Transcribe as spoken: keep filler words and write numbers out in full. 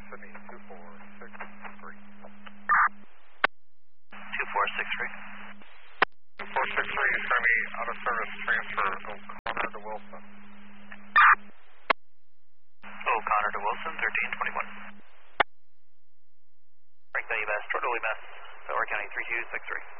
Sydney two four six three. two four six three. two four six three, show me out of service transfer O'Connor to Wilson. O'Connor to Wilson, thirteen twenty-one. Frank, U M S, Toronto U M S, Delaware County three two six three.